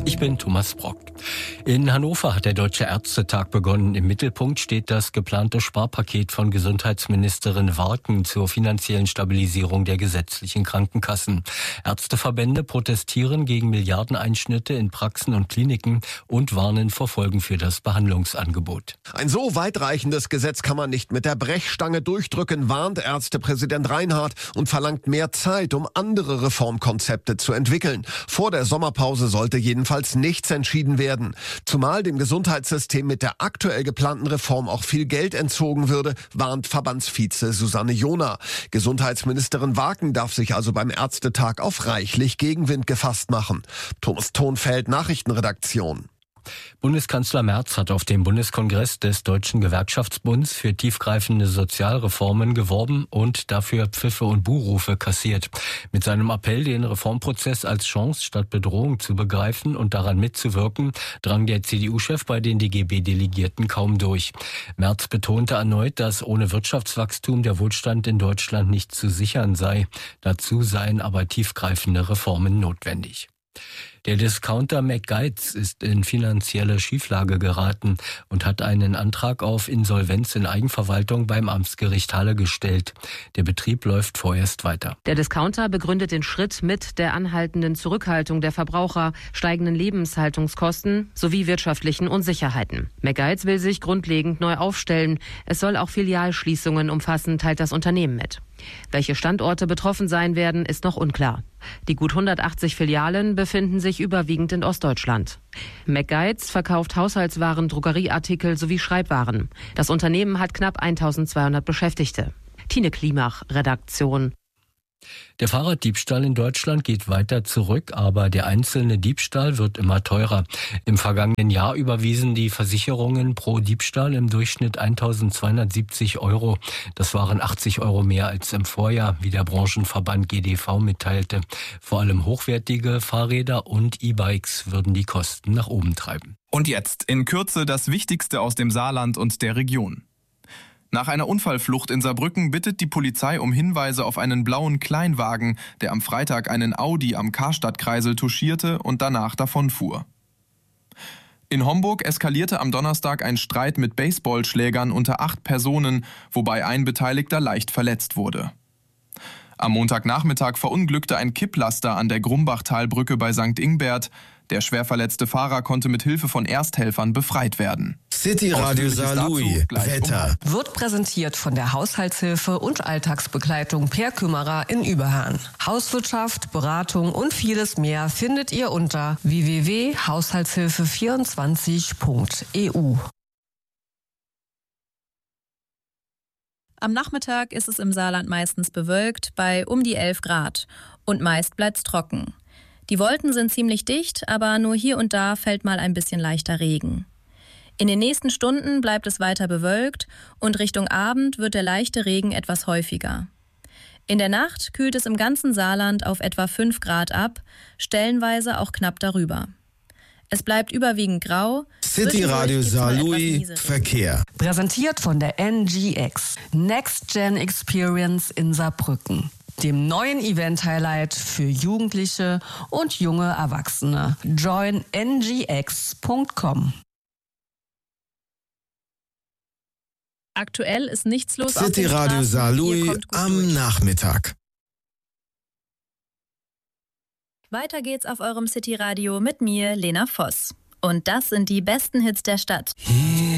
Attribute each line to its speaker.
Speaker 1: Ich bin Thomas Brock. In Hannover hat der Deutsche Ärztetag begonnen. Im Mittelpunkt steht das geplante Sparpaket von Gesundheitsministerin Warken zur finanziellen Stabilisierung der gesetzlichen Krankenkassen. Ärzteverbände protestieren gegen Milliardeneinschnitte in Praxen und Kliniken und warnen vor Folgen für das Behandlungsangebot.
Speaker 2: Ein so weitreichendes Gesetz kann man nicht mit der Brechstange durchdrücken, warnt Ärztepräsident Reinhardt und verlangt mehr Zeit, um andere Reformkonzepte zu entwickeln. Vor der Sommerpause sollte jedenfalls nichts entschieden werden. Zumal dem Gesundheitssystem mit der aktuell geplanten Reform auch viel Geld entzogen würde, warnt Verbandsvize Susanne Johner. Gesundheitsministerin Warken darf sich also beim Ärztetag auf reichlich Gegenwind gefasst machen. Thomas Thonfeld, Nachrichtenredaktion.
Speaker 1: Bundeskanzler Merz hat auf dem Bundeskongress des Deutschen Gewerkschaftsbunds für tiefgreifende Sozialreformen geworben und dafür Pfiffe und Buhrufe kassiert. Mit seinem Appell, den Reformprozess als Chance statt Bedrohung zu begreifen und daran mitzuwirken, drang der CDU-Chef bei den DGB-Delegierten kaum durch. Merz betonte erneut, dass ohne Wirtschaftswachstum der Wohlstand in Deutschland nicht zu sichern sei. Dazu seien aber tiefgreifende Reformen notwendig. Der Discounter McGuides ist in finanzielle Schieflage geraten und hat einen Antrag auf Insolvenz in Eigenverwaltung beim Amtsgericht Halle gestellt. Der Betrieb läuft vorerst weiter.
Speaker 3: Der Discounter begründet den Schritt mit der anhaltenden Zurückhaltung der Verbraucher, steigenden Lebenshaltungskosten sowie wirtschaftlichen Unsicherheiten. McGuides will sich grundlegend neu aufstellen. Es soll auch Filialschließungen umfassen, teilt das Unternehmen mit. Welche Standorte betroffen sein werden, ist noch unklar. Die gut 180 Filialen befinden sich überwiegend in Ostdeutschland. McGuides verkauft Haushaltswaren, Drogerieartikel sowie Schreibwaren. Das Unternehmen hat knapp 1200 Beschäftigte. Tine Klimach, Redaktion.
Speaker 1: Der Fahrraddiebstahl in Deutschland geht weiter zurück, aber der einzelne Diebstahl wird immer teurer. Im vergangenen Jahr überwiesen die Versicherungen pro Diebstahl im Durchschnitt 1.270 €. Das waren 80 € mehr als im Vorjahr, wie der Branchenverband GDV mitteilte. Vor allem hochwertige Fahrräder und E-Bikes würden die Kosten nach oben treiben.
Speaker 4: Und jetzt in Kürze das Wichtigste aus dem Saarland und der Region. Nach einer Unfallflucht in Saarbrücken bittet die Polizei um Hinweise auf einen blauen Kleinwagen, der am Freitag einen Audi am Karstadtkreisel touchierte und danach davonfuhr. In Homburg eskalierte am Donnerstag ein Streit mit Baseballschlägern unter 8 Personen, wobei ein Beteiligter leicht verletzt wurde. Am Montagnachmittag verunglückte ein Kipplaster an der Grumbachtalbrücke bei St. Ingbert. Der schwerverletzte Fahrer konnte mit Hilfe von Ersthelfern befreit werden.
Speaker 5: City Radio Saarlouis, Wetter.
Speaker 6: Wird präsentiert von der Haushaltshilfe und Alltagsbegleitung Per Kümmerer in Überhahn. Hauswirtschaft, Beratung und vieles mehr findet ihr unter www.haushaltshilfe24.eu.
Speaker 7: Am Nachmittag ist es im Saarland meistens bewölkt bei um die 11 Grad und meist bleibt's trocken. Die Wolken sind ziemlich dicht, aber nur hier und da fällt mal ein bisschen leichter Regen. In den nächsten Stunden bleibt es weiter bewölkt und Richtung Abend wird der leichte Regen etwas häufiger. In der Nacht kühlt es im ganzen Saarland auf etwa 5 Grad ab, stellenweise auch knapp darüber. Es bleibt überwiegend grau.
Speaker 5: City Radio Saarlouis, Verkehr.
Speaker 6: Präsentiert von der NGX, Next Gen Experience in Saarbrücken. Dem neuen Event-Highlight für Jugendliche und junge Erwachsene. Join ngx.com.
Speaker 7: Aktuell ist nichts los auf
Speaker 5: City
Speaker 7: den
Speaker 5: Radio
Speaker 7: Straßen.
Speaker 5: Saarlouis am Nachmittag.
Speaker 7: Weiter geht's auf eurem City Radio mit mir, Lena Voss. Und das sind die besten Hits der Stadt.